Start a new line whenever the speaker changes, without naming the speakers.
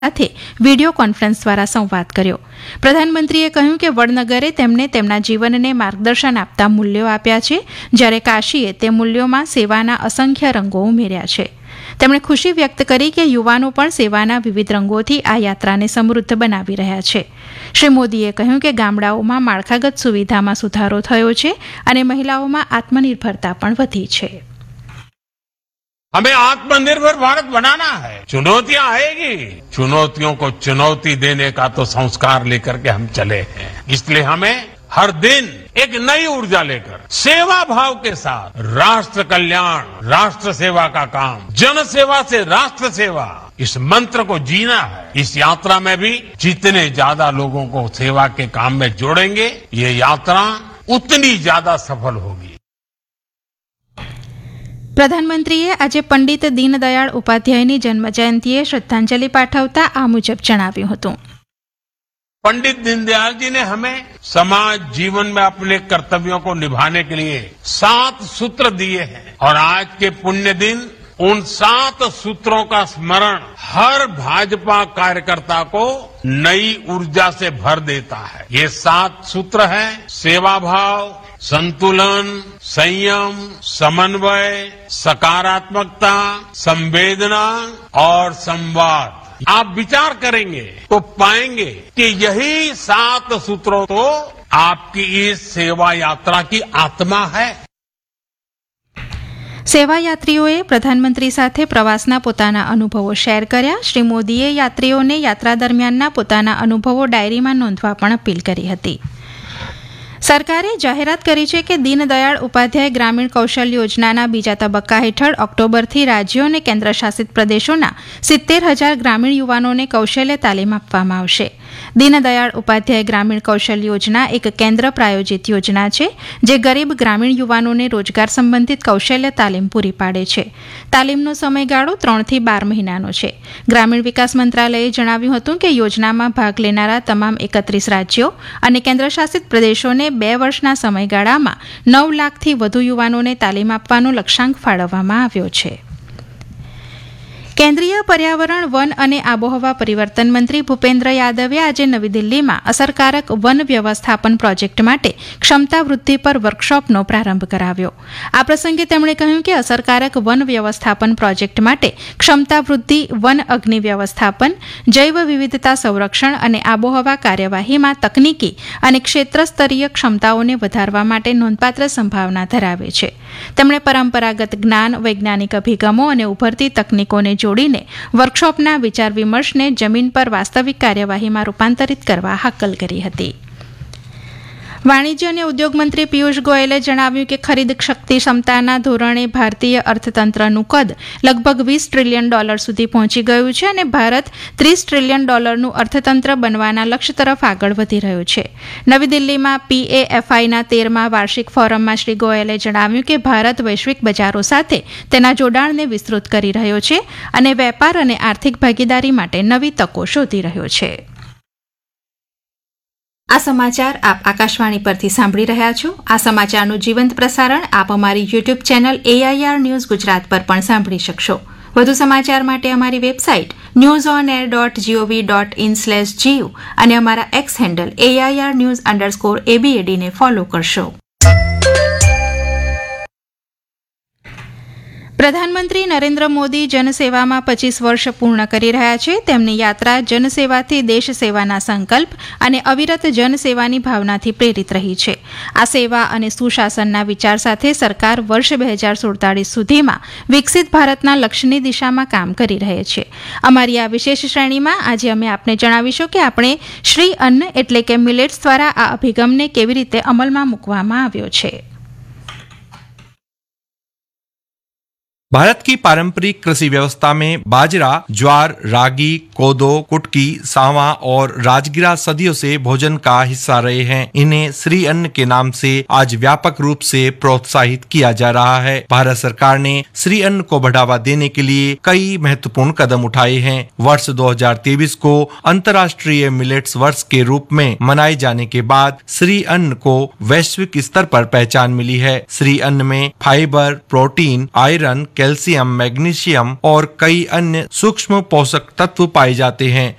સાથે video conference દ્વારા સંવાદ કર્યો. પ્રધાનમંત્રીએ કહ્યું કે વડનગરે તેમને તેમના જીવનને માર્ગદર્શન આપતા મૂલ્યો આપ્યા છે, જ્યારે કાશીએ તે મૂલ્યોમાં સેવાના અસંખ્ય રંગો ઉમેર્યા છે. તેમણે ખુશી વ્યક્ત કરી કે યુવાનો પણ સેવાના વિવિધ રંગોથી આ યાત્રાને સમૃદ્ધ બનાવી રહ્યા છે. શ્રી મોદીએ કહ્યું કે ગામડાઓમાં માળખાગત સુવિધામાં સુધારો થયો છે અને મહિલાઓમાં આત્મનિર્ભરતા પણ વધી છે.
हमें आत्मनिर्भर भारत बनाना है. चुनौतियां आएगी, चुनौतियों को चुनौती देने का तो संस्कार लेकर के हम चले हैं. इसलिए हमें हर दिन एक नई ऊर्जा लेकर सेवा भाव के साथ राष्ट्र कल्याण, राष्ट्र सेवा का काम, जन सेवा से राष्ट्र सेवा, इस मंत्र को जीना है. इस यात्रा में भी जितने ज्यादा लोगों को सेवा के काम में जोड़ेंगे, ये यात्रा उतनी ज्यादा सफल होगी.
પ્રધાનમંત્રીએ આજે પંડિત દીનદયાળ ઉપાધ્યાયની જન્મજયંતિએ શ્રદ્ધાંજલિ પાઠવતા આ મુજબ જણાવ્યું હતું.
पंडित दीनदयाल जी ने हमें समाज जीवन में अपने कर्तव्यों को निभाने के लिए 7 सूत्र दिए हैं और आज के पुण्य दिन उन 7 सूत्रों का स्मरण हर भाजपा कार्यकर्ता को नई ऊर्जा से भर देता है. ये 7 सूत्र है सेवा भाव, संतुलन, संयम, समन्वय, सकारात्मकता, संवेदना और संवाद. आप विचार करेंगे तो पाएंगे कि यही 7 सूत्रों तो आपकी इस सेवा यात्रा की आत्मा है.
સેવાયાત્રીઓએ પ્રધાનમંત્રી સાથે પ્રવાસના પોતાના અનુભવો શેર કર્યા. શ્રી મોદીએ યાત્રીઓને યાત્રા દરમિયાનના પોતાના અનુભવો ડાયરીમાં નોંધવા પણ અપીલ કરી હતી. સરકારે જાહેરાત કરી છે કે દીનદયાળ ઉપાધ્યાય ગ્રામીણ કૌશલ્ય યોજનાના બીજા તબક્કા હેઠળ ઓક્ટોબરથી રાજ્યો અને કેન્દ્રશાસિત પ્રદેશોના 70,000 ગ્રામીણ યુવાનોને કૌશલ્ય તાલીમ આપવામાં આવશે. દીનદયાળ ઉપાધ્યાય ગ્રામીણ કૌશલ્ય યોજના એક કેન્દ્ર પ્રાયોજિત યોજના છે, જે ગરીબ ગ્રામીણ યુવાનોને રોજગાર સંબંધિત કૌશલ્ય તાલીમ પૂરી પાડે છે. તાલીમનો સમયગાળો 3 થી 12 મહિનાનો છે. ગ્રામીણ વિકાસ મંત્રાલયે જણાવ્યું હતું કે યોજનામાં ભાગ લેનારા તમામ 31 રાજ્યો અને કેન્દ્રશાસિત પ્રદેશોને 2 વર્ષના સમયગાળામાં 9 લાખથી વધુ યુવાનોને તાલીમ આપવાનો લક્ષ્યાંક ફાળવવામાં આવ્યો છે. કેન્દ્રીય પર્યાવરણ, વન અને આબોહવા પરિવર્તન મંત્રી ભૂપેન્દ્ર યાદવે આજે નવી દિલ્હીમાં અસરકારક વન વ્યવસ્થાપન પ્રોજેક્ટ માટે ક્ષમતા વૃદ્ધિ પર વર્કશોપનો પ્રારંભ કરાવ્યો. આ પ્રસંગે તેમણે કહ્યું કે અસરકારક વન વ્યવસ્થાપન પ્રોજેક્ટ માટે ક્ષમતા વૃદ્ધિ, વન અગ્નિ વ્યવસ્થાપન, જૈવ વિવિધતા સંરક્ષણ અને આબોહવા કાર્યવાહીમાં તકનીકી અને ક્ષેત્ર સ્તરીય ક્ષમતાઓને વધારવા માટે નોંધપાત્ર સંભાવના ધરાવે છે. તેમણે પરંપરાગત જ્ઞાન, વૈજ્ઞાનિક અભિગમો અને ઉભરતી તકનીકોને જોડીને વર્કશોપના વિચાર વિમર્શને જમીન પર વાસ્તવિક કાર્યવાહીમાં રૂપાંતરિત કરવા હાકલ કરી હતી. વાણિજ્ય અને ઉદ્યોગ મંત્રી પિયુષ ગોયલે જણાવ્યું કે ખરીદ શક્તિ ક્ષમતાના ધોરણે ભારતીય અર્થતંત્રનું કદ લગભગ $20 ટ્રિલિયન સુધી પહોંચી ગયું છે અને ભારત $30 ટ્રિલિયન અર્થતંત્ર બનવાના લક્ષ્ય તરફ આગળ વધી રહ્યું છે. નવી દિલ્હીમાં PAFIના 13મા વાર્ષિક ફોરમમાં શ્રી ગોયલે જણાવ્યું કે ભારત વૈશ્વિક બજારો સાથે તેના જોડાણને વિસ્તૃત કરી રહ્યો છે અને વેપાર અને આર્થિક ભાગીદારી માટે નવી તકો શોધી રહ્યો છે. આ સમાચાર આપ આકાશવાણી પરથી સાંભળી રહ્યા છો. આ સમાચારનું જીવંત પ્રસારણ આપ અમારી YouTube channel AIR news Gujarat પર પણ સાંભળી શકશો. વધુ સમાચાર માટે અમારી વેબસાઇટ newsonair.gov.in/gov અને અમારા એક્સ હેન્ડલ AIR_news_ABAD ને ફોલો કરશો. પ્રધાનમંત્રી નરેન્દ્ર મોદી જનસેવામાં 25 વર્ષ પૂર્ણ કરી રહ્યા છે. તેમની યાત્રા જનસેવાથી દેશ સેવાના સંકલ્પ અને અવિરત જનસેવાની ભાવનાથી પ્રેરિત રહી છે. આ સેવા અને સુશાસનના વિચાર સાથે સરકાર વર્ષ 2047 સુધીમાં વિકસિત ભારતના લક્ષ્યની દિશામાં કામ કરી રહી છે. અમારી આ વિશેષ શ્રેણીમાં આજે અમે આપને જણાવીશું કે આપણે શ્રી અન્ન એટલે કે મિલેટ્સ દ્વારા આ અભિગમને કેવી રીતે અમલમાં મૂકવામાં આવ્યો છે.
भारत की पारंपरिक कृषि व्यवस्था में बाजरा, ज्वार, रागी, कोदो, कुटकी, सांवा और राजगिरा सदियों से भोजन का हिस्सा रहे हैं. इन्हें श्री अन्न के नाम से आज व्यापक रूप से प्रोत्साहित किया जा रहा है. भारत सरकार ने श्री अन्न को बढ़ावा देने के लिए कई महत्वपूर्ण कदम उठाए हैं. वर्ष 2023 को अंतर्राष्ट्रीय मिलेट्स वर्ष के रूप में मनाए जाने के बाद श्री अन्न को वैश्विक स्तर पर पहचान मिली है. श्री अन्न में fibre, protein, iron, calcium, magnesium और कई अन्य सूक्ष्म पोषक तत्व पाए जाते हैं।